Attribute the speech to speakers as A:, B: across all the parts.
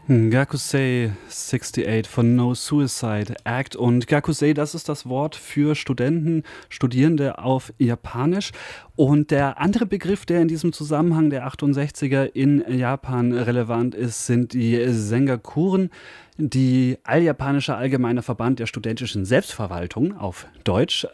A: Gakusei 68 von No Suicide Act. Und Gakusei, das ist das Wort für Studenten, Studierende auf Japanisch. Und der andere Begriff, der in diesem Zusammenhang der 68er in Japan relevant ist, sind die Sengakuren, die Alljapanische Allgemeiner Verband der studentischen Selbstverwaltung auf Deutsch.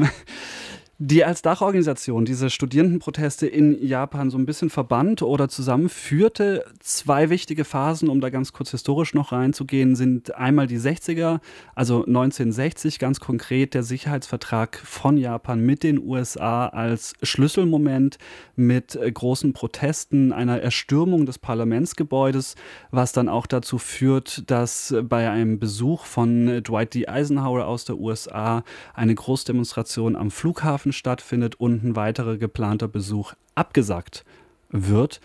A: Die als Dachorganisation diese Studierendenproteste in Japan so ein bisschen verband oder zusammenführte. Zwei wichtige Phasen, um da ganz kurz historisch noch reinzugehen, sind einmal die 60er, also 1960 ganz konkret der Sicherheitsvertrag von Japan mit den USA als Schlüsselmoment mit großen Protesten, einer Erstürmung des Parlamentsgebäudes, was dann auch dazu führt, dass bei einem Besuch von Dwight D. Eisenhower aus der USA eine Großdemonstration am Flughafen stattfindet und ein weiterer geplanter Besuch abgesagt wird.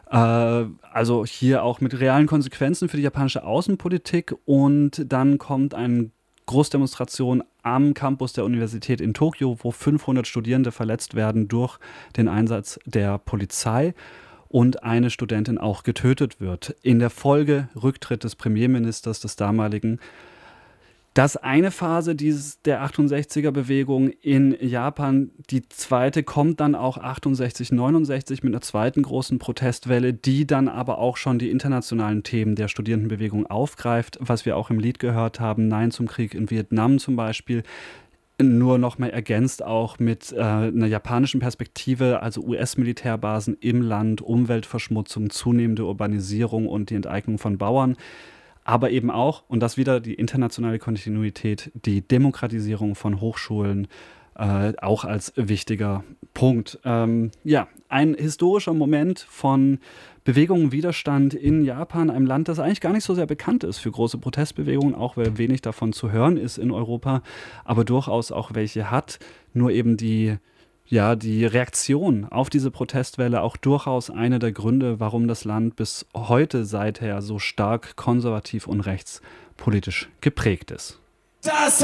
A: Also hier auch mit realen Konsequenzen für die japanische Außenpolitik. Und dann kommt eine Großdemonstration am Campus der Universität in Tokio, wo 500 Studierende verletzt werden durch den Einsatz der Polizei und eine Studentin auch getötet wird. In der Folge Rücktritt des Premierministers des damaligen. Das eine Phase der 68er-Bewegung in Japan. Die zweite kommt dann auch 68, 69 mit einer zweiten großen Protestwelle, die dann aber auch schon die internationalen Themen der Studierendenbewegung aufgreift, was wir auch im Lied gehört haben, Nein zum Krieg in Vietnam zum Beispiel. Nur noch mal ergänzt auch mit einer japanischen Perspektive, also US-Militärbasen im Land, Umweltverschmutzung, zunehmende Urbanisierung und die Enteignung von Bauern. Aber eben auch, und das wieder die internationale Kontinuität, die Demokratisierung von Hochschulen, auch als wichtiger Punkt. Ja, ein historischer Moment von Bewegung und Widerstand in Japan, einem Land, das eigentlich gar nicht so sehr bekannt ist für große Protestbewegungen, auch weil wenig davon zu hören ist in Europa, aber durchaus auch welche hat. Nur eben die Reaktion auf diese Protestwelle auch durchaus einer der Gründe, warum das Land bis heute seither so stark konservativ und rechtspolitisch geprägt ist.
B: Das